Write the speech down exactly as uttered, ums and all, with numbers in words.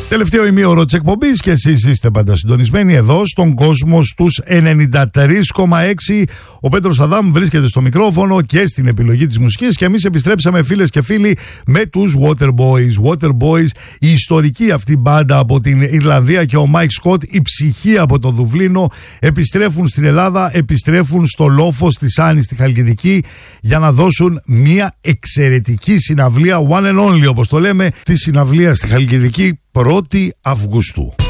Τελευταίο ημίωρο της εκπομπής και εσείς είστε πάντα συντονισμένοι εδώ στον κόσμο στους ενενήντα τρία κόμμα έξι. Ο Πέτρος Αδάμ βρίσκεται στο μικρόφωνο και στην επιλογή της μουσικής και εμείς επιστρέψαμε, φίλες και φίλοι, με τους Waterboys. Waterboys, η ιστορική αυτή μπάντα από την Ιρλανδία και ο Mike Scott, η ψυχή από το Δουβλίνο, επιστρέφουν στην Ελλάδα, επιστρέφουν στο Λόφο, στη Σάνη, στη Χαλκιδική, για να δώσουν μια εξαιρετική συναυλία, one and only όπως το λέμε, τη συναυλία στη Χαλκιδική, πρώτη Αυγούστου.